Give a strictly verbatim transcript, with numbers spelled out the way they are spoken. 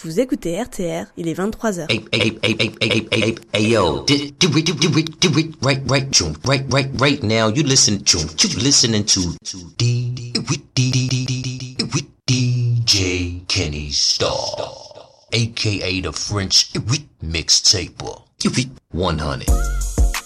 Vous écoutez R T R, il est vingt-trois heures. Hey, hey, hey, hey, hey, hey, hey, hey, yo, do, do it, do it, do it, right, right, June, right, right, right now. You listen, June, you listening to D, D, D, D, with D J Kenny Star, aka the French mixtaper, one hundred.